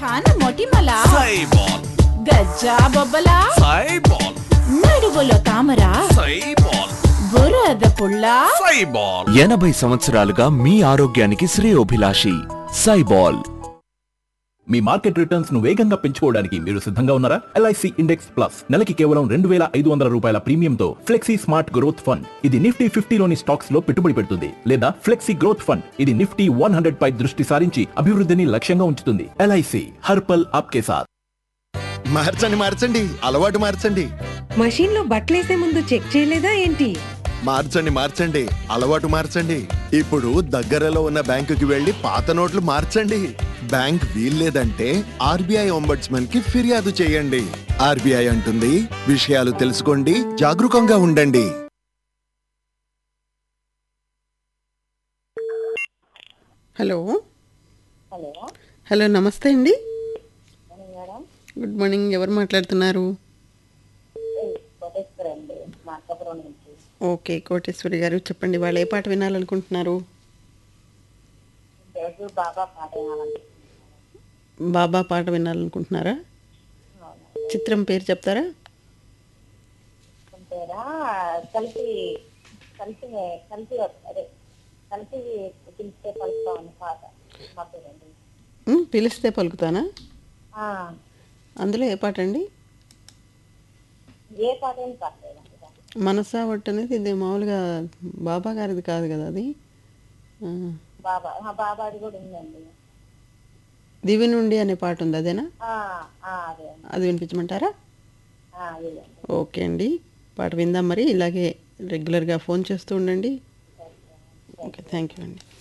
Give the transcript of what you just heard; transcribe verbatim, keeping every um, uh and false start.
ఖాన మొటిమల సైబాల్ గజ్జా బొబ్బల సైబాల్ నడువులో తామర సైబాల్ బురద పుల్ల సైబాల్ ఎనభై సంవత్సరాలుగా మీ ఆరోగ్యానికి శ్రేయోభిలాషి సైబాల్. మీ మార్కెట్ రిటర్న్స్ ను వేగంగా పెంచుకోవడానికి మీరు సిద్ధంగా ఉన్నారా? ఎల్ఐసి ఇండెక్స్ ప్లస్ నెలకి కేవలం రెండు వేల ఐదు వందల రూపాయల ప్రీమియంతో ఫ్లెక్సీ స్మార్ట్ గ్రోత్ ఫండ్. ఇది నిఫ్టీ ఫిఫ్టీలోని స్టాక్స్ లో పెట్టుబడి పెడుతుంది. లేదా ఫ్లెక్సీ గ్రోత్ ఫండ్, ఇది నిఫ్టీ వన్ హండ్రెడ్ పై దృష్టి సారించి అభివృద్ధిని లక్ష్యంగా ఉంచుతుంది. ఎల్ఐసి హర్పల్ ఆప్కే సాథ్. మార్చండి మార్చండి అలవాటు మార్చండి. మషీన్ లో బట్టలేసే ముందు చెక్ చేయలేదా ఏంటి? మార్చండి మార్చండి అలవాటు మార్చండి. ఇప్పుడు దగ్గరలో ఉన్న బ్యాంకుకి వెళ్లి పాత నోట్లు మార్చండి. బ్యాంక్ వీల్లేదంటే ఆర్బీఐ ఒంబడ్స్మన్ కి ఫిర్యాదు చేయండి. ఆర్బీఐ అంటుంది, విషయాలు తెలుసుకోండి, జాగరూకంగా ఉండండి. హలో హలో హలో నమస్తే అండి. Madam good morning. ఎవరు మాట్లాడుతున్నారు? కోటేశ్వరి అండి, మార్కాపురం నుంచి. ఓకే కోటేశ్వరి గారు, చెప్పండి, వాళ్ళు ఏ పాట వినాలనుకుంటున్నారు? రోజు బాబా పాట వినాలండి. బాబా పాట వినాలనుకుంటున్నారా? చిత్రం పేరు చెప్తారా? పేరా కలిసి కలిసి కలిసి అదే కలిసి పిలిస్తే పలుకుతా ఉంది పాట మా పేరండి. ఉమ్, పిలిస్తే పలుకుతానా? ఆ, అందులో ఏ పాట అండి? ఏ పాట ఏం పర్లేదండి. మనసా వట్ అనేది ఇది మామూలుగా బాబా గారిది కాదు కదా అది. ఆ, బాబా ఆ, బాబాది కూడా ఉందండి. దివి నుండి అనే పాట ఉంది, అదేనా? ఆ, ఆ, అదే అండి. అది వినిపించమంటారా? ఆ, అదేనండి. ఓకే అండి, పాట విందాం. మరి ఇలాగే రెగ్యులర్గా ఫోన్ చేస్తూ ఉండండి. ఓకే, థ్యాంక్ యూ అండి.